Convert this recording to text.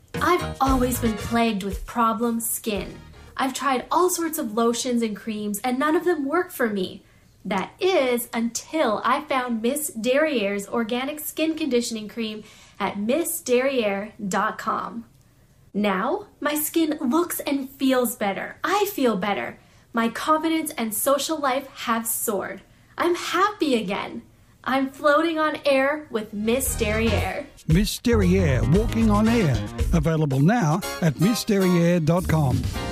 I've always been plagued with problem skin. I've tried all sorts of lotions and creams and none of them work for me. That is until I found Miss Derriere's organic skin conditioning cream at missderriere.com. Now, my skin looks and feels better. I feel better. My confidence and social life have soared. I'm happy again. I'm floating on air with Miss Derriere. Miss Derriere, walking on air. Available now at missderriere.com.